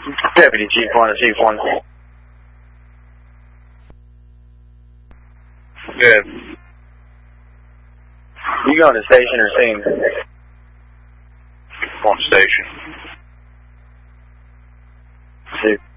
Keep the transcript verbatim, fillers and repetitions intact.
Deputy Chief one to Chief one. Good. You going to station or scene? On station. See.